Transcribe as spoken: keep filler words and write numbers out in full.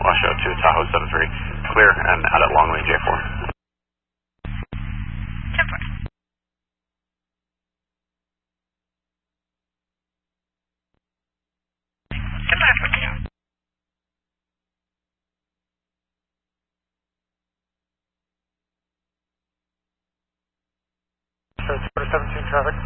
Washoe to Tahoe seven three, clear and out at long range A four. ten four. ten four. So, seventeen traffic.